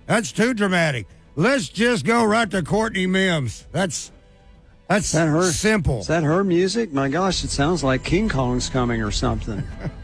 That's too dramatic. Let's just go right to Courtney Mims. That's that her, simple. Is that her music? My gosh, it sounds like King Kong's coming or something.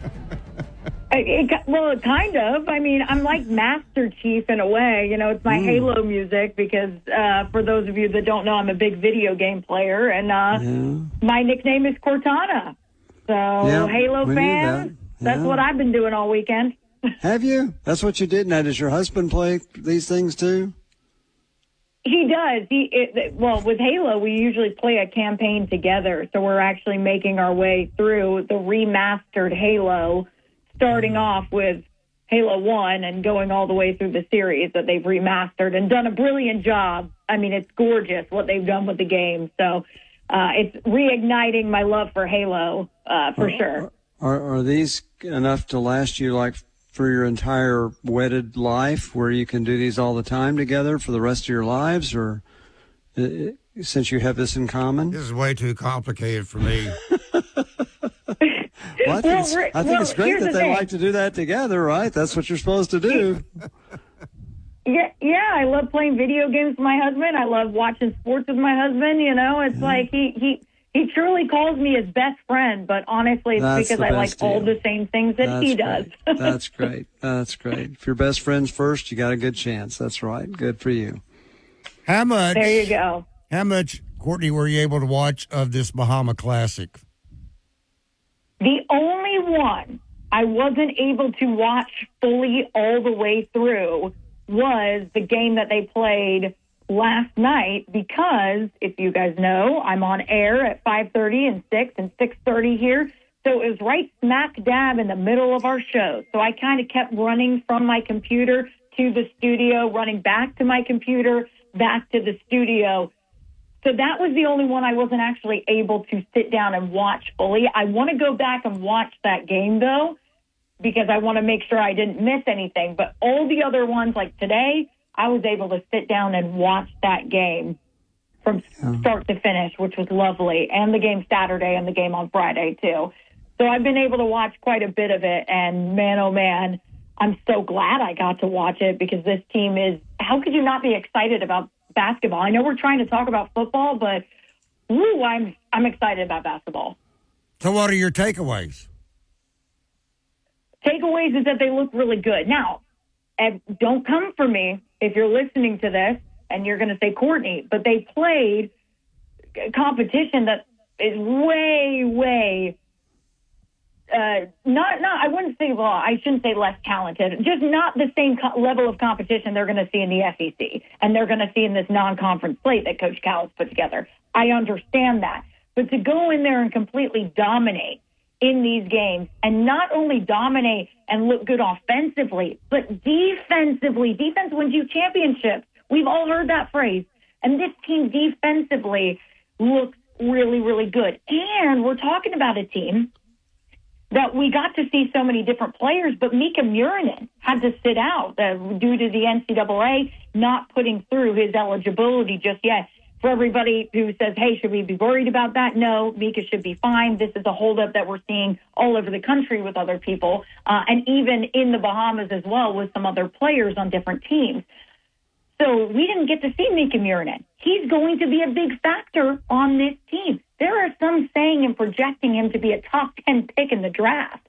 Well, kind of. I mean, I'm like Master Chief in a way. You know, it's my Halo music because for those of you that don't know, I'm a big video game player, and my nickname is Cortana. So, Halo fan, that's what I've been doing all weekend. Have you? That's what you did? Now, does your husband play these things too? He does. Well, with Halo, we usually play a campaign together, so we're actually making our way through the remastered Halo, starting off with Halo 1 and going all the way through the series that they've remastered and done a brilliant job. I mean, it's gorgeous what they've done with the game. So it's reigniting my love for Halo for sure. Are these enough to last you like for your entire wedded life where you can do these all the time together for the rest of your lives, or since you have this in common? This is way too complicated for me. Well, I think it's great that they like to do that together, right? That's what you're supposed to do. Yeah, I love playing video games with my husband. I love watching sports with my husband. You know, it's like he truly calls me his best friend, but honestly, it's because I like all the same things that he does. That's great. That's great. If your best friend's first, you got a good chance. That's right. Good for you. How much? There you go. How much, Courtney, were you able to watch of this Bahama Classic? The only one I wasn't able to watch fully all the way through was the game that they played last night because, if you guys know, I'm on air at 5:30 and 6 and 6:30 here. So it was right smack dab in the middle of our show. So I kind of kept running from my computer to the studio, running back to my computer, back to the studio. So that was the only one I wasn't actually able to sit down and watch fully. I want to go back and watch that game, though, because I want to make sure I didn't miss anything. But all the other ones, like today, I was able to sit down and watch that game from start to finish, which was lovely, and the game Saturday and the game on Friday, too. So I've been able to watch quite a bit of it, and man, oh, man, I'm so glad I got to watch it because this team is – how could you not be excited about basketball? I know we're trying to talk about football, but woo, I'm excited about basketball. So what are your takeaways? Takeaways is that they look really good. Now, don't come for me if you're listening to this and you're going to say Courtney, but they played competition that is way not I wouldn't say, well, I shouldn't say less talented, just not the same level of competition they're going to see in the SEC and they're going to see in this non-conference slate that Coach Cal has put together. I understand that. But to go in there and completely dominate in these games and not only dominate and look good offensively, but defensively, defense wins you championships. We've all heard that phrase. And this team defensively looks really, really good. And we're talking about a team that we got to see so many different players, but Mika Murinen had to sit out due to the NCAA not putting through his eligibility just yet. For everybody who says, hey, should we be worried about that? No, Mika should be fine. This is a holdup that we're seeing all over the country with other people, and even in the Bahamas as well with some other players on different teams. So we didn't get to see Mika Murinen. He's going to be a big factor on this team. There are some saying and projecting him to be a top 10 pick in the draft.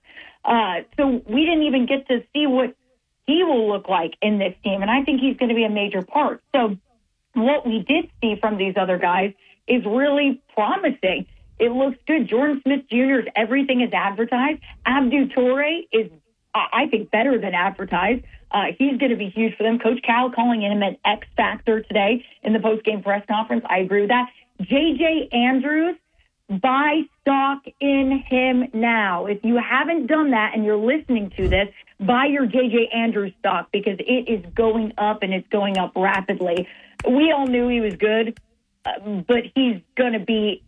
So we didn't even get to see what he will look like in this team, and I think he's going to be a major part. So what we did see from these other guys is really promising. It looks good. Jordan Smith Jr.'s everything is advertised. Abdou Toure is, I think, better than advertised. He's going to be huge for them. Coach Cal calling him an X factor today in the post-game press conference. I agree with that. J.J. Andrews, buy stock in him now. If you haven't done that and you're listening to this, buy your J.J. Andrews stock because it is going up and it's going up rapidly. We all knew he was good, but he's going to be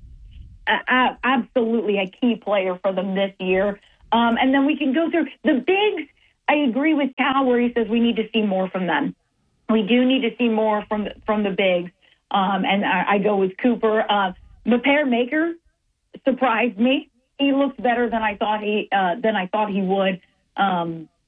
absolutely a key player for them this year. And then we can go through the bigs. I agree with Cal where he says we need to see more from them. We do need to see more from the bigs. And I go with Cooper. Mapair Maker surprised me. He looks better than I thought he would.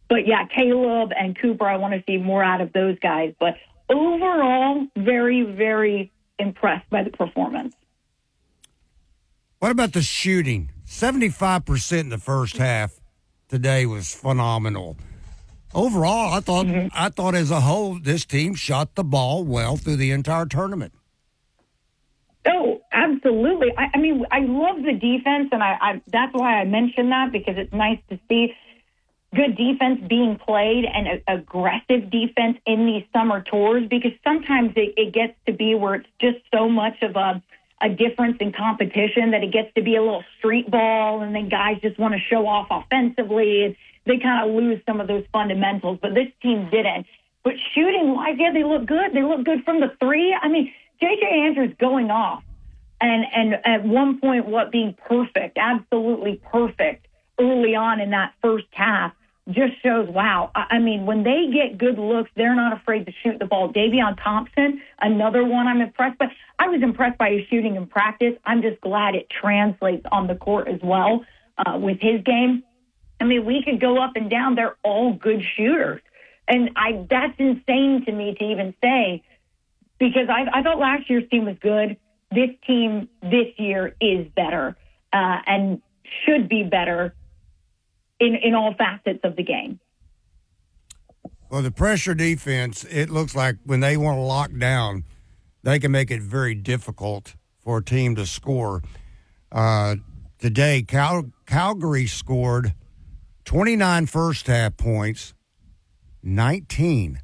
But, yeah, Caleb and Cooper, I want to see more out of those guys. But overall, very, very impressed by the performance. What about the shooting? 75% in the first half today was phenomenal. Overall, I thought as a whole, this team shot the ball well through the entire tournament. Oh, absolutely. I mean, I love the defense, and I that's why I mentioned that, because it's nice to see good defense being played and aggressive defense in these summer tours, because sometimes it gets to be where it's just so much of a difference in competition that it gets to be a little street ball, and then guys just want to show off offensively, and they kind of lose some of those fundamentals. But this team didn't. But shooting-wise, yeah, they look good. They look good from the three. I mean, J.J. Andrews going off and at one point being perfect, absolutely perfect early on in that first half just shows, wow. I mean, when they get good looks, they're not afraid to shoot the ball. Davion Thompson, another one I'm impressed by. I was impressed by his shooting in practice. I'm just glad it translates on the court as well with his game. I mean, we could go up and down. They're all good shooters. And that's insane to me to even say, because I thought last year's team was good. This team this year is better and should be better in all facets of the game. Well, the pressure defense, it looks like when they want to lock down, they can make it very difficult for a team to score. Today, Calgary scored 29 first-half points, 19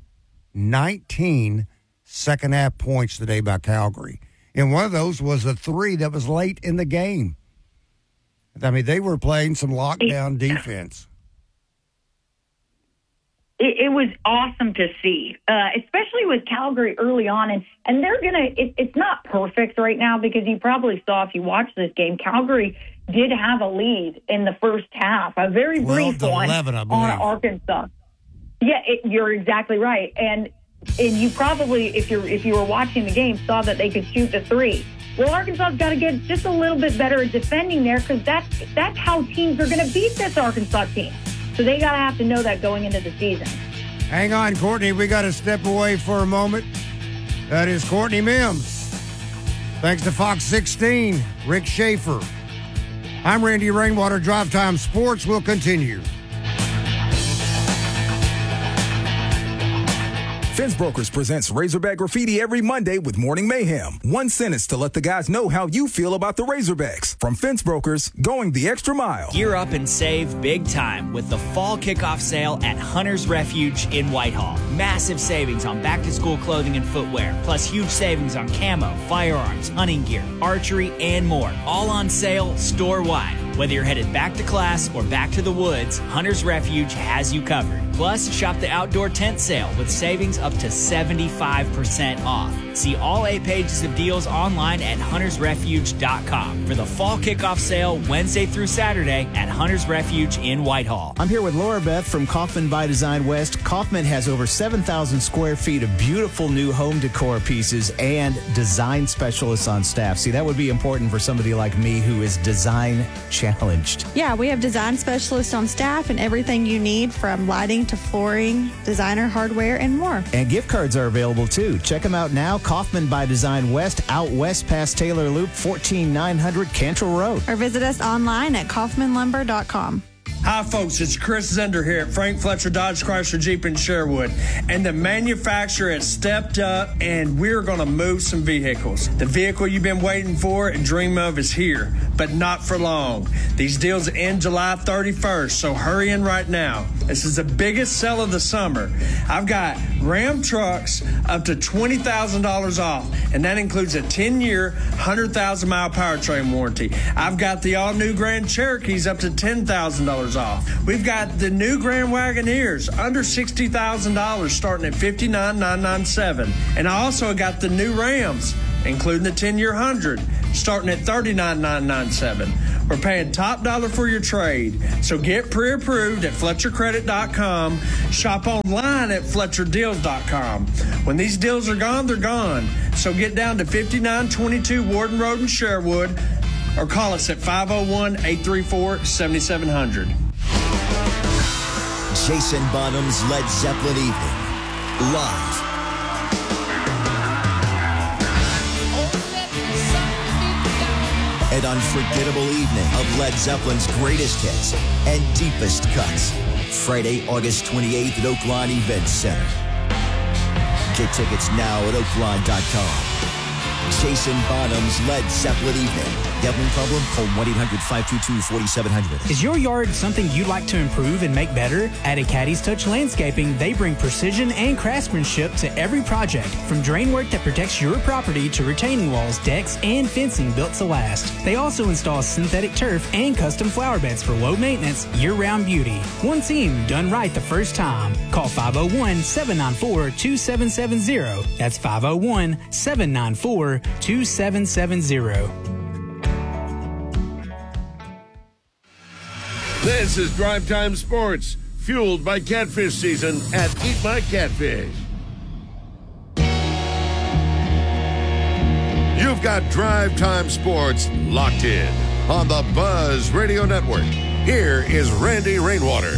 second-half points today by Calgary. And one of those was a three that was late in the game. I mean, they were playing some lockdown defense. It was awesome to see, especially with Calgary early on. And they're going to – it's not perfect right now, because you probably saw if you watched this game, Calgary did have a lead in the first half, a very brief one 11, I believe, on Arkansas. Yeah, you're exactly right. And you probably, if you were watching the game, saw that they could shoot the three. Well, Arkansas's got to get just a little bit better at defending there, because that's how teams are going to beat this Arkansas team. So they got to have to know that going into the season. Hang on, Courtney. We got to step away for a moment. That is Courtney Mims. Thanks to Fox 16, Rick Schaefer. I'm Randy Rainwater. Drive Time Sports will continue. Fence Brokers presents Razorback Graffiti every Monday with Morning Mayhem. One sentence to let the guys know how you feel about the Razorbacks. From Fence Brokers, going the extra mile. Gear up and save big time with the fall kickoff sale at Hunter's Refuge in Whitehall. Massive savings on back-to-school clothing and footwear, plus huge savings on camo, firearms, hunting gear, archery, and more. All on sale store-wide. Whether you're headed back to class or back to the woods, Hunter's Refuge has you covered. Plus, shop the outdoor tent sale with savings up to 75% off. See all 8 pages of deals online at huntersrefuge.com for the fall kickoff sale Wednesday through Saturday at Hunter's Refuge in Whitehall. I'm here with Laura Beth from Kaufman by Design West. Kaufman has over 7,000 square feet of beautiful new home decor pieces and design specialists on staff. See, that would be important for somebody like me who is design challenged. Yeah, we have design specialists on staff and everything you need, from lighting to flooring, designer hardware, and more. And gift cards are available too. Check them out now. Kaufman by Design West, out west past Taylor Loop, 14900 Cantrell Road. Or visit us online at kaufmanlumber.com. Hi, folks. It's Chris Zender here at Frank Fletcher Dodge Chrysler Jeep in Sherwood. And the manufacturer has stepped up, and we're going to move some vehicles. The vehicle you've been waiting for and dream of is here, but not for long. These deals end July 31st, so hurry in right now. This is the biggest sell of the summer. I've got Ram trucks up to $20,000 off, and that includes a 10-year, 100,000-mile powertrain warranty. I've got the all-new Grand Cherokees up to $10,000 off. We've got the new Grand Wagoneers under $60,000 starting at $59,997. And I also got the new Rams, including the 10-year 100, starting at $39,997. We're paying top dollar for your trade. So get pre-approved at FletcherCredit.com. Shop online at FletcherDeals.com. When these deals are gone, they're gone. So get down to 5922 Warden Road in Sherwood, or call us at 501-834-7700. Jason Bonham's Led Zeppelin Evening. Live. An unforgettable evening of Led Zeppelin's greatest hits and deepest cuts. Friday, August 28th at Oaklawn Event Center. Get tickets now at oaklawn.com. Jason Bonham's Led Zeppelin Evening. Gambling problem? Call 1-800-522-4700. Is your yard something you'd like to improve and make better? At Acadi's Touch Landscaping, they bring precision and craftsmanship to every project, from drain work that protects your property to retaining walls, decks, and fencing built to last. They also install synthetic turf and custom flower beds for low maintenance, year-round beauty. One team done right the first time. Call 501-794-2770. That's 501-794-2770. This is Drive Time Sports, fueled by catfish season at Eat My Catfish. You've got Drive Time Sports locked in on the Buzz Radio Network. Here is Randy Rainwater.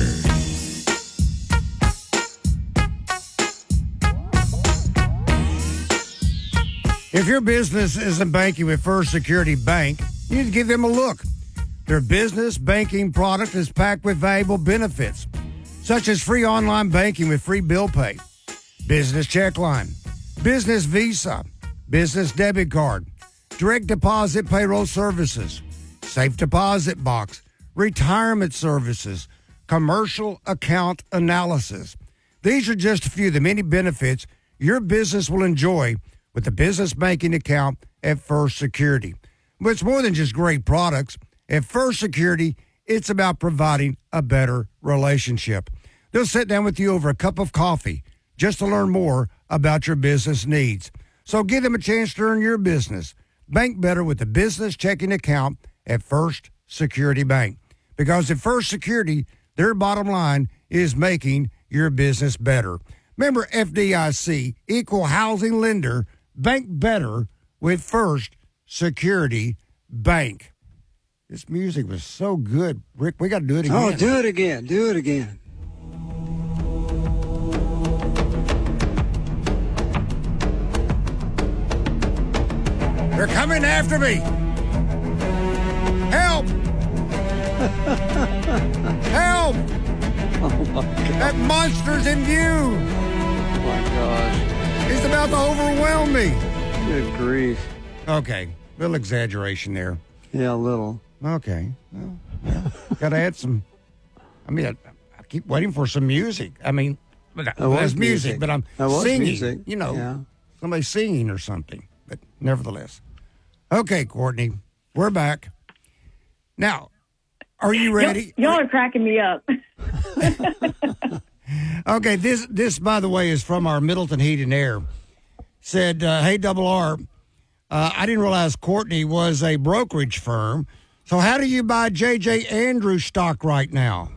If your business isn't banking with First Security Bank, you need to give them a look. Their business banking product is packed with valuable benefits, such as free online banking with free bill pay, business check line, business visa, business debit card, direct deposit payroll services, safe deposit box, retirement services, commercial account analysis. These are just a few of the many benefits your business will enjoy with the business banking account at First Security. But it's more than just great products. At First Security, it's about providing a better relationship. They'll sit down with you over a cup of coffee just to learn more about your business needs. So give them a chance to earn your business. Bank better with a business checking account at First Security Bank. Because at First Security, their bottom line is making your business better. Member FDIC, equal housing lender. Bank better with First Security Bank. This music was so good. Rick, we got to do it again. Oh, do it again. Do it again. They're coming after me. Help! Help! Oh, my God. That monster's in view. Oh, my gosh. He's about to overwhelm me. Good grief. Okay, little exaggeration there. Yeah, a little. Okay. Well, yeah. Got to add some. I mean, I keep waiting for some music. I mean, there's music, but I'm singing. Music. You know, yeah. Somebody singing or something. But nevertheless. Okay, Courtney, we're back. Now, are you ready? Y'all are cracking me up. Okay, this, by the way, is from our Middleton Heat and Air. Said, hey, Double R, I didn't realize Courtney was a brokerage firm. So how do you buy J.J. Andrews stock right now?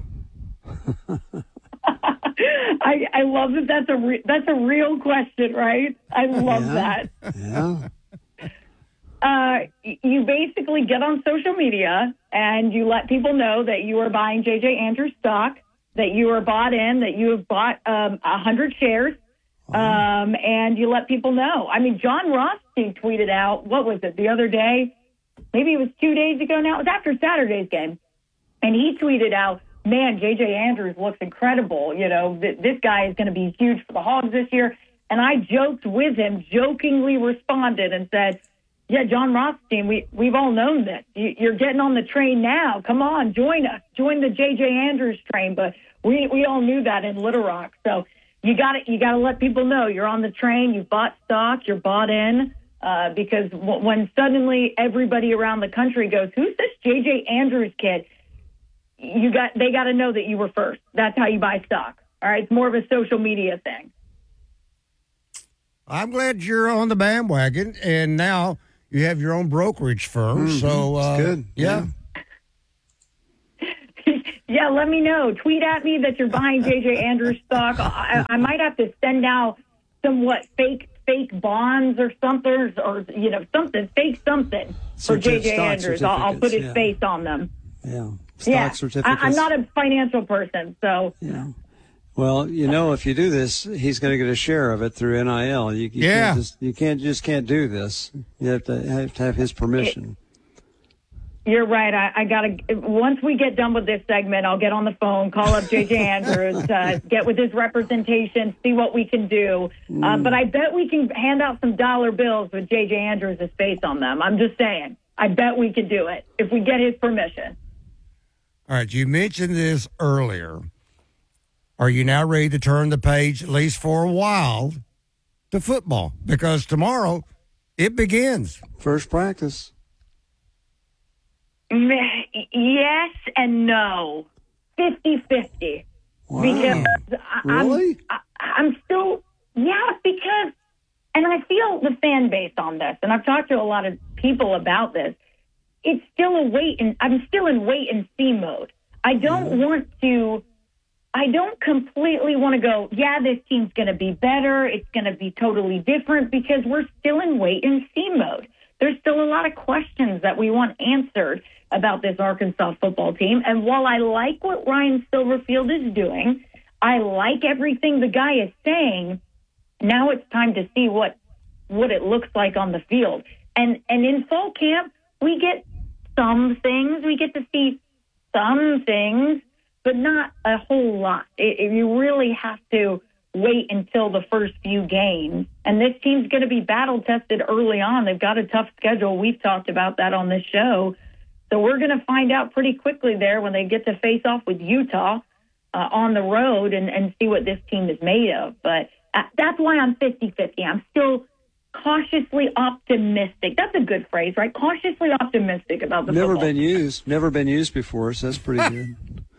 I love that. That's a real question, right? I love that. Yeah. You basically get on social media and you let people know that you are buying J.J. Andrews stock, that you are bought in, that you have bought 100 shares, and you let people know. I mean, John Rothstein tweeted out, what was it, the other day? Maybe it was 2 days ago now. It was after Saturday's game. And he tweeted out, man, J.J. Andrews looks incredible. You know, this guy is going to be huge for the Hogs this year. And I joked with him, jokingly responded and said, yeah, John Rothstein, we've all known this. You're getting on the train now. Come on, join us. Join the J.J. Andrews train. But we all knew that in Little Rock. So you got to let people know you're on the train. You bought stock. You're bought in. Because when suddenly everybody around the country goes, who's this J.J. Andrews kid? They got to know that you were first. That's how you buy stock. All right, it's more of a social media thing. I'm glad you're on the bandwagon, and now you have your own brokerage firm. Mm-hmm. So it's good. Yeah. Yeah, let me know. Tweet at me that you're buying J.J. Andrews stock. I might have to send out somewhat fake bonds or something, or something fake something for J.J. Andrews. I'll put his face on them. Yeah, stock certificates. I'm not a financial person, so yeah. Well, if you do this, he's going to get a share of it through NIL. You can't do this. You have to have his permission. You're right. I gotta. Once we get done with this segment, I'll get on the phone, call up JJ Andrews, get with his representation, see what we can do. But I bet we can hand out some dollar bills with JJ Andrews' face on them. I'm just saying. I bet we could do it if we get his permission. All right. You mentioned this earlier. Are you now ready to turn the page, at least for a while, to football? Because tomorrow it begins. First practice. Yes and no. 50-50. Wow. Because really? I'm still, because, and I feel the fan base on this, and I've talked to a lot of people about this. It's still I'm still in wait and see mode. I don't completely want to go, this team's going to be better. It's going to be totally different because we're still in wait and see mode. There's still a lot of questions that we want answered about this Arkansas football team. And while I like what Ryan Silverfield is doing, I like everything the guy is saying, now it's time to see what it looks like on the field. And in fall camp, we get some things. We get to see some things, but not a whole lot. You really have to wait until the first few games. And this team's going to be battle-tested early on. They've got a tough schedule. We've talked about that on this show. So we're going to find out pretty quickly there when they get to face off with Utah on the road and see what this team is made of. But that's why I'm 50-50. I'm still cautiously optimistic. That's a good phrase, right? Cautiously optimistic about the Never football. Never been used before, so that's pretty good.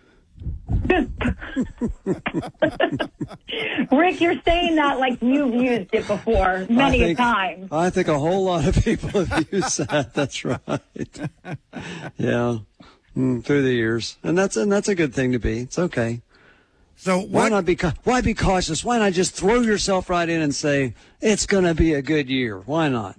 Rick, you're saying that like you've used it before many times. I think a whole lot of people have used that. That's right. Yeah, through the years, and that's a good thing to be. It's okay. So why be cautious? Why not just throw yourself right in and say it's going to be a good year? Why not?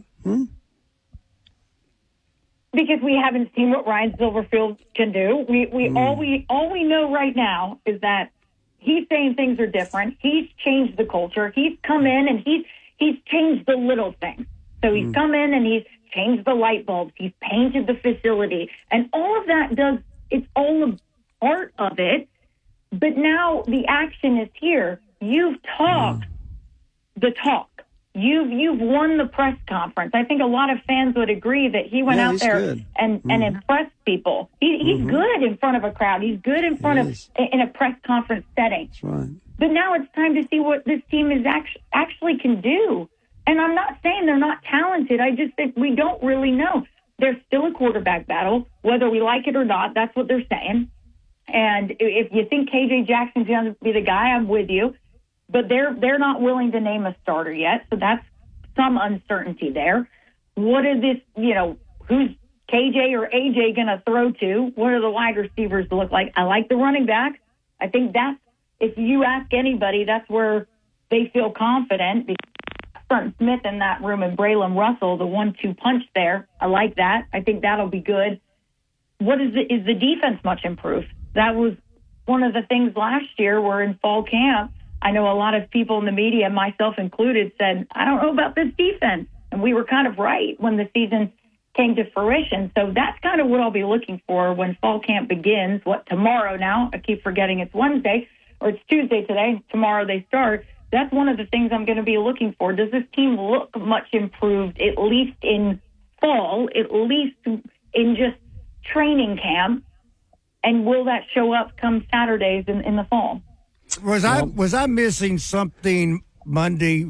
Because we haven't seen what Ryan Silverfield can do. All we know right now is that he's saying things are different. He's changed the culture. He's come in and he's changed the little things. So he's come in and he's changed the light bulbs. He's painted the facility, and all of that it's all a part of it. But now the action is here. You've talked the talk. You've won the press conference. I think a lot of fans would agree that he went out there and impressed people. He's good in front of a crowd. He's good in front of in a press conference setting. That's right. But now it's time to see what this team is actually can do. And I'm not saying they're not talented. I just think we don't really know. There's still a quarterback battle, whether we like it or not. That's what they're saying. And if you think KJ Jackson's going to be the guy, I'm with you. But they're not willing to name a starter yet, so that's some uncertainty there. What is this, who's KJ or AJ going to throw to? What are the wide receivers look like? I like the running back. I think that's, if you ask anybody, that's where they feel confident. Starting Smith in that room and Braylon Russell, the 1-2 punch there. I like that. I think that'll be good. Is the defense much improved? That was one of the things last year where in fall camp, I know a lot of people in the media, myself included, said, I don't know about this defense. And we were kind of right when the season came to fruition. So that's kind of what I'll be looking for when fall camp begins. Tomorrow now? I keep forgetting it's Wednesday, or it's Tuesday today. Tomorrow they start. That's one of the things I'm going to be looking for. Does this team look much improved, at least in fall, at least in just training camp? And will that show up come Saturdays in the fall? Was I missing something Monday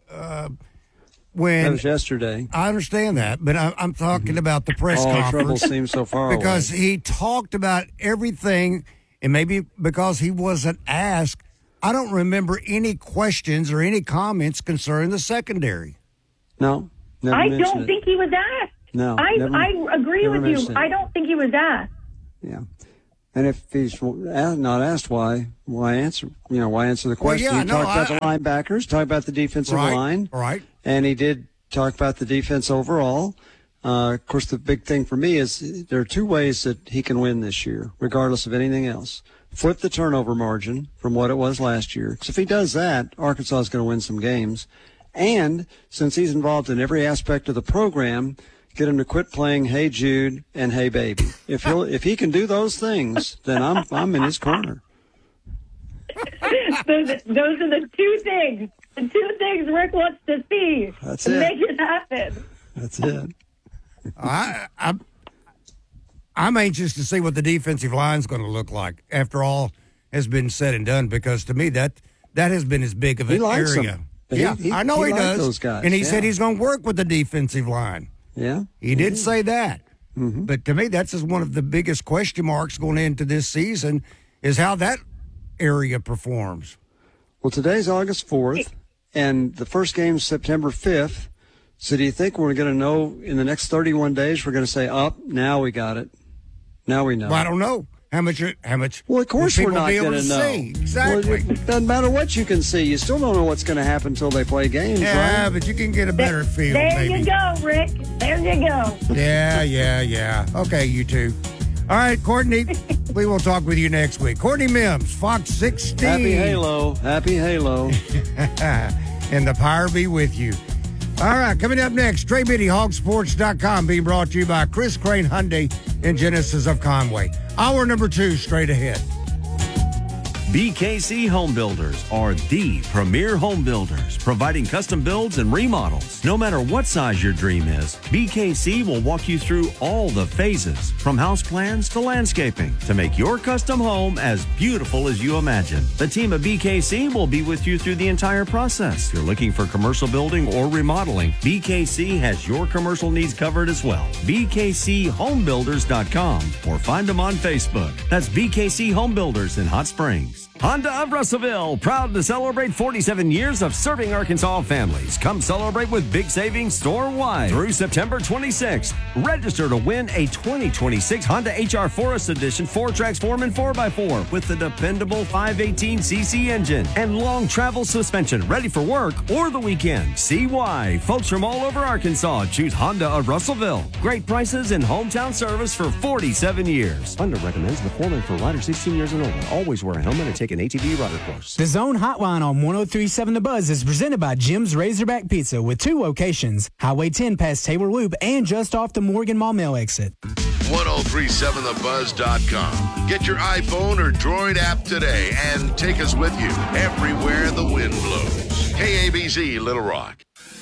when... That was yesterday. I understand that, but I'm talking about the press conference. All trouble seems so far because away. He talked about everything, and maybe because he wasn't asked, I don't remember any questions or any comments concerning the secondary. No, never I mentioned don't think he was asked. No, I agree with you. I don't think he was asked. Yeah. And if he's not asked, why answer? Why answer the question? He talked about the linebackers, talked about the defensive line, right? And he did talk about the defense overall. Of course, the big thing for me is there are two ways that he can win this year, regardless of anything else. flip the turnover margin from what it was last year. Because if he does that, Arkansas is going to win some games. And since he's involved in every aspect of the program, get him to quit playing Hey Jude and Hey Baby. If he can do those things, then I'm in his corner. Those are the two things. The two things Rick wants to see. That's to it. Make it happen. That's it. I'm anxious to see what the defensive line's going to look like after all has been said and done, because to me that has been as big of an area. Yeah, I know he does. Those guys. And he said he's going to work with the defensive line. Yeah. He did say that. Mm-hmm. But to me, that's just one of the biggest question marks going into this season is how that area performs. Well, today's August 4th, and the first game's September 5th. So do you think we're going to know in the next 31 days, we're going to say, now we got it. Now we know. Well, I don't know. How much? Well, of course we're not going to know. See. Exactly. Well, it doesn't matter what you can see. You still don't know what's going to happen until they play games, yeah, right? but you can get a better feel, There maybe. you go, Rick. There you go. Yeah. Okay, you two. All right, Courtney, we will talk with you next week. Courtney Mims, Fox 16. Happy Halo. And the power be with you. All right, coming up next, Trey Biddy, hogsports.com, being brought to you by Chris Crane Hyundai and Genesis of Conway. Hour number 2, straight ahead. BKC Home Builders are the premier home builders, providing custom builds and remodels. No matter what size your dream is, BKC will walk you through all the phases, from house plans to landscaping, to make your custom home as beautiful as you imagine. The team at BKC will be with you through the entire process. If you're looking for commercial building or remodeling, BKC has your commercial needs covered as well. BKCHomebuilders.com or find them on Facebook. That's BKC Home Builders in Hot Springs. Honda of Russellville, proud to celebrate 47 years of serving Arkansas families. Come celebrate with big savings store-wide through September 26th. Register to win a 2026 Honda HR Forest Edition 4-Trax Foreman 4x4 with the dependable 518cc engine and long travel suspension, ready for work or the weekend. See why folks from all over Arkansas choose Honda of Russellville. Great prices and hometown service for 47 years. Honda recommends the Foreman for riders 16 years and older. Always wear a helmet and take an ATV rider course. The Zone Hotline on 103.7 The Buzz is presented by Jim's Razorback Pizza with 2 locations, Highway 10 past Taylor Loop and just off the Morgan Mall Mill exit. 1037thebuzz.com. Get your iPhone or Droid app today and take us with you everywhere the wind blows. KABZ Little Rock.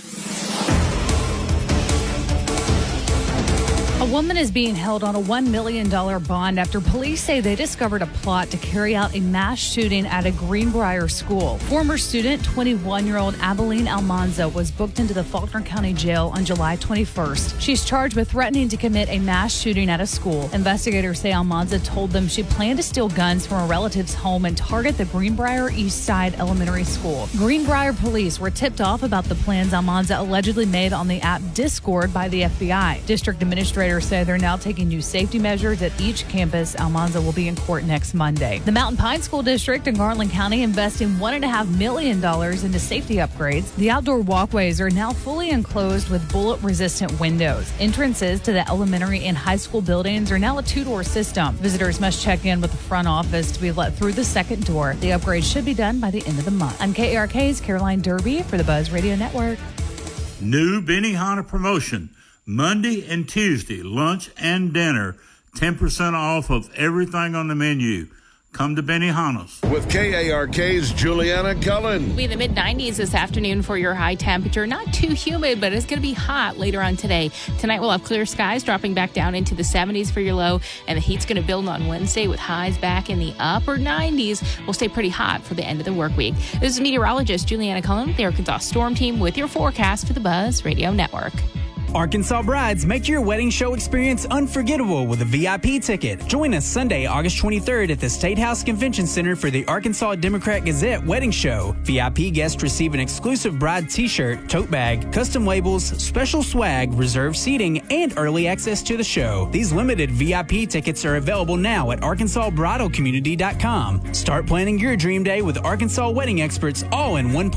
A woman is being held on a $1 million bond after police say they discovered a plot to carry out a mass shooting at a Greenbrier school. Former student, 21-year-old Abilene Almanza, was booked into the Faulkner County Jail on July 21st. She's charged with threatening to commit a mass shooting at a school. Investigators say Almanza told them she planned to steal guns from a relative's home and target the Greenbrier East Side Elementary School. Greenbrier police were tipped off about the plans Almanza allegedly made on the app Discord by the FBI. District Administrator say they're now taking new safety measures at each campus. Almanza will be in court next Monday. The Mountain Pine School District in Garland County investing $1.5 million into safety upgrades. The outdoor walkways are now fully enclosed with bullet-resistant windows. Entrances to the elementary and high school buildings are now a 2-door system. Visitors must check in with the front office to be let through the second door. The upgrade should be done by the end of the month. I'm KARK's Caroline Derby for the Buzz Radio Network. New Benihana promotion. Monday and Tuesday, lunch and dinner, 10% off of everything on the menu. Come to Benihana's. With KARK's Juliana Cullen. We'll be in the mid-90s this afternoon for your high temperature. Not too humid, but it's going to be hot later on today. Tonight we'll have clear skies dropping back down into the 70s for your low, and the heat's going to build on Wednesday with highs back in the upper 90s. We'll stay pretty hot for the end of the work week. This is meteorologist Juliana Cullen with the Arkansas Storm Team with your forecast for the Buzz Radio Network. Arkansas brides, make your wedding show experience unforgettable with a VIP ticket. Join us Sunday, August 23rd at the State House Convention Center for the Arkansas Democrat Gazette Wedding Show. VIP guests receive an exclusive bride t-shirt, tote bag, custom labels, special swag, reserved seating, and early access to the show. These limited VIP tickets are available now at ArkansasBridalCommunity.com. Start planning your dream day with Arkansas wedding experts all in one place.